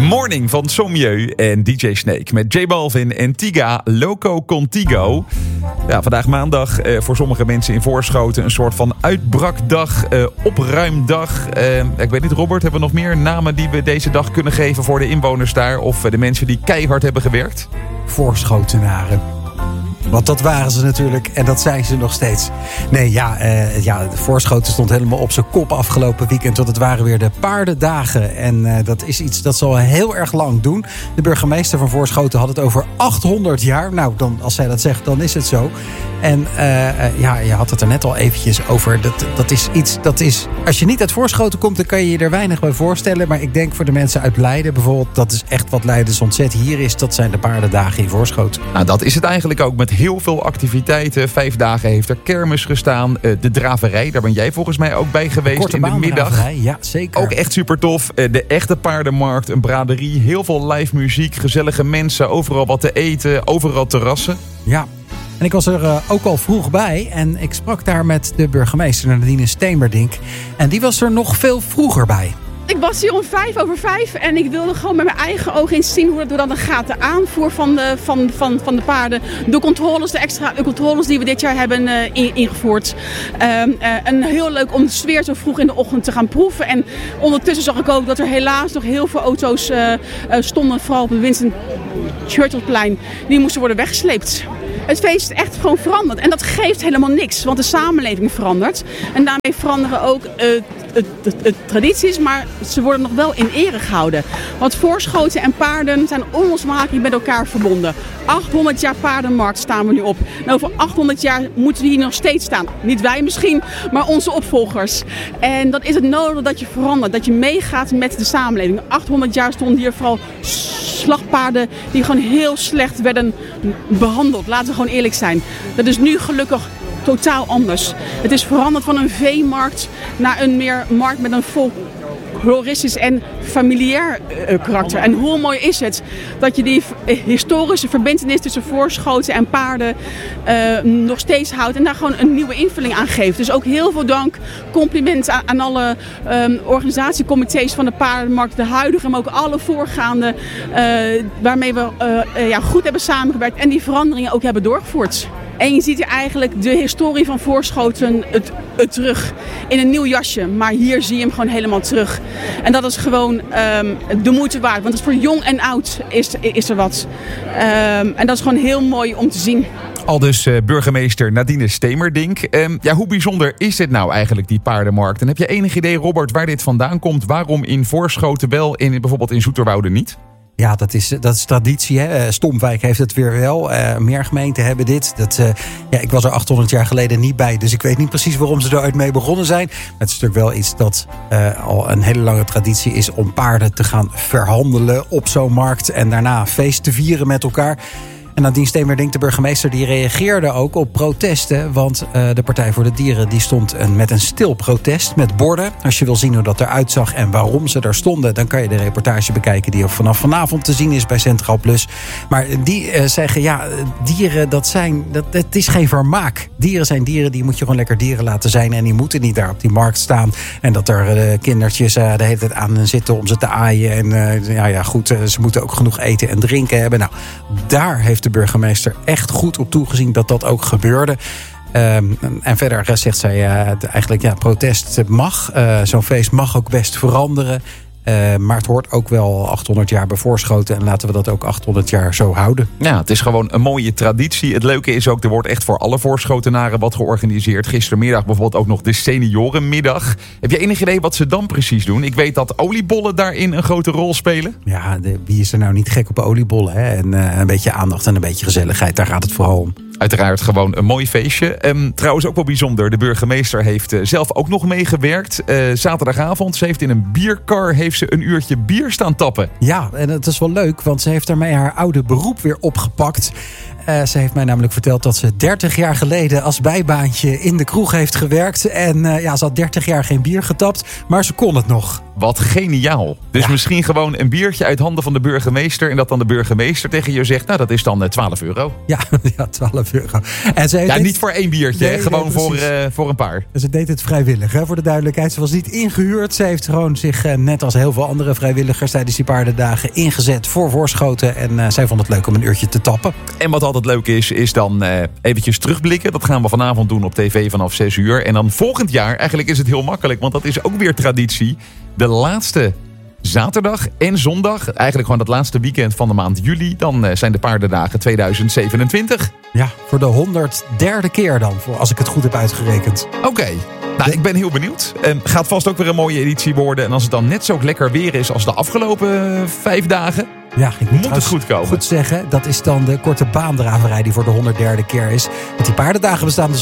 Morning van Sommieu en DJ Snake met J Balvin en Tiga Loco Contigo. Ja, vandaag maandag voor sommige mensen in Voorschoten een soort van uitbrakdag, opruimdag. Ik weet niet, Robert, hebben we nog meer namen die we deze dag kunnen geven voor de inwoners daar? Of de mensen die keihard hebben gewerkt? Voorschotenaren. Want dat waren ze natuurlijk en dat zijn ze nog steeds. Nee, de Voorschoten stond helemaal op zijn kop afgelopen weekend. Want het waren weer de paardendagen. En dat is iets dat zal heel erg lang doen. De burgemeester van Voorschoten had het over 800 jaar. Nou, dan, als zij dat zegt, dan is het zo. En je had het er net al eventjes over. Dat is iets, als je niet uit Voorschoten komt, dan kan je je er weinig bij voorstellen. Maar ik denk voor de mensen uit Leiden bijvoorbeeld, dat is echt wat Leidens ontzet hier is. Dat zijn de paardendagen in Voorschoten. Nou, dat is het eigenlijk ook met heel veel activiteiten. 5 dagen heeft er kermis gestaan. De draverij, daar ben jij volgens mij ook bij geweest in de middag. Ja, zeker. Ook echt super tof. De echte paardenmarkt, een braderie, heel veel live muziek, gezellige mensen, overal wat te eten, overal terrassen. Ja. En ik was er ook al vroeg bij en ik sprak daar met de burgemeester Nadine Stemerdink. En die was er nog veel vroeger bij. Ik was hier om 5:05 en ik wilde gewoon met mijn eigen ogen eens zien hoe dat dan gaat. De aanvoer van de paarden, de controles, de extra controles die we dit jaar hebben ingevoerd. En heel leuk om de sfeer zo vroeg in de ochtend te gaan proeven. En ondertussen zag ik ook dat er helaas nog heel veel auto's stonden, vooral op het Winston Churchillplein. Die moesten worden weggesleept. Het feest is echt gewoon veranderd. En dat geeft helemaal niks, want de samenleving verandert. En daarmee veranderen ook de tradities, maar ze worden nog wel in ere gehouden. Want Voorschoten en paarden zijn onlosmakelijk met elkaar verbonden. 800 jaar paardenmarkt staan we nu op. En over 800 jaar moeten we hier nog steeds staan. Niet wij misschien, maar onze opvolgers. En dan is het nodig dat je verandert, dat je meegaat met de samenleving. 800 jaar stonden hier vooral slagpaarden die gewoon heel slecht werden behandeld. Laten we gewoon eerlijk zijn. Dat is nu gelukkig totaal anders. Het is veranderd van een veemarkt naar een meer markt met een folkloristisch en familiair karakter. En hoe mooi is het dat je die historische verbintenis tussen Voorschoten en paarden nog steeds houdt en daar gewoon een nieuwe invulling aan geeft. Dus ook heel veel dank, compliment aan alle organisatiecomité's van de paardenmarkt, de huidige, maar ook alle voorgaande, waarmee we goed hebben samengewerkt en die veranderingen ook hebben doorgevoerd. En je ziet hier eigenlijk de historie van Voorschoten het terug in een nieuw jasje. Maar hier zie je hem gewoon helemaal terug. En dat is gewoon de moeite waard. Want het voor jong en oud is er wat. En dat is gewoon heel mooi om te zien. Aldus burgemeester Nadine Stemerdink. Hoe bijzonder is dit nou eigenlijk, die paardenmarkt? En heb je enig idee, Robert, waar dit vandaan komt? Waarom in Voorschoten wel en bijvoorbeeld in Zoeterwoude niet? Ja, dat is traditie. Hè? Stompwijk heeft het weer wel. Meer gemeenten hebben dit. Ik was er 800 jaar geleden niet bij. Dus ik weet niet precies waarom ze er ooit mee begonnen zijn. Maar het is natuurlijk wel iets dat al een hele lange traditie is om paarden te gaan verhandelen op zo'n markt. En daarna feest te vieren met elkaar. En Nadine Stemerdink, de burgemeester, die reageerde ook op protesten. Want de Partij voor de Dieren die stond met een stil protest met borden. Als je wil zien hoe dat eruit zag en waarom ze daar stonden, dan kan je de reportage bekijken die vanaf vanavond te zien is bij Centraal Plus. Maar die zeggen, dieren, dat is geen vermaak. Dieren zijn dieren, die moet je gewoon lekker dieren laten zijn. En die moeten niet daar op die markt staan. En dat er kindertjes de hele tijd aan zitten om ze te aaien. En ze moeten ook genoeg eten en drinken hebben. Nou, daar heeft de burgemeester echt goed op toegezien dat dat ook gebeurde. En verder zegt zij protest mag. Zo'n feest mag ook best veranderen. Maar het hoort ook wel 800 jaar bij Voorschoten. En laten we dat ook 800 jaar zo houden. Ja, het is gewoon een mooie traditie. Het leuke is ook, er wordt echt voor alle Voorschotenaren wat georganiseerd. Gistermiddag bijvoorbeeld ook nog de seniorenmiddag. Heb je enig idee wat ze dan precies doen? Ik weet dat oliebollen daarin een grote rol spelen. Ja, wie is er nou niet gek op oliebollen? Hè? En een beetje aandacht en een beetje gezelligheid, daar gaat het vooral om. Uiteraard gewoon een mooi feestje. Trouwens ook wel bijzonder. De burgemeester heeft zelf ook nog meegewerkt. Zaterdagavond, ze heeft in een bierkar een uurtje bier staan tappen. Ja, en het is wel leuk, want ze heeft daarmee haar oude beroep weer opgepakt. Ze heeft mij namelijk verteld dat ze 30 jaar geleden als bijbaantje in de kroeg heeft gewerkt. En ze had 30 jaar geen bier getapt, maar ze kon het nog. Wat geniaal. Dus misschien gewoon een biertje uit handen van de burgemeester. En dat dan de burgemeester tegen je zegt, nou dat is dan €12. Ja, €12. En ze heeft niet voor 1 biertje, nee, gewoon voor een paar. Ze deed het vrijwillig, voor de duidelijkheid. Ze was niet ingehuurd. Ze heeft gewoon zich, net als heel veel andere vrijwilligers tijdens die paardendagen, ingezet voor Voorschoten. En zij vond het leuk om een uurtje te tappen. En wat altijd leuk is dan eventjes terugblikken. Dat gaan we vanavond doen op tv vanaf 6 uur. En dan volgend jaar, eigenlijk is het heel makkelijk, want dat is ook weer traditie. De laatste zaterdag en zondag, eigenlijk gewoon het laatste weekend van de maand juli. Dan zijn de paardendagen 2027. Ja, voor de 103e keer dan, als ik het goed heb uitgerekend. Oké. Nou, ik ben heel benieuwd. Gaat vast ook weer een mooie editie worden. En als het dan net zo lekker weer is als de afgelopen 5 dagen... Ja, ik moet het goed komen. Goed zeggen, dat is dan de korte baandraverij die voor de 103e keer is. Want die paardendagen bestaan dus